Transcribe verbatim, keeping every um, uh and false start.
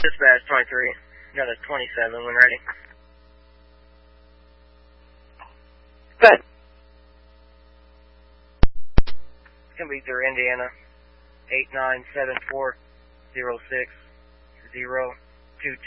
Dispatch twenty-three. Another twenty-seven when ready. Good. It's going to be through Indiana. eight nine seven four zero six zero two two.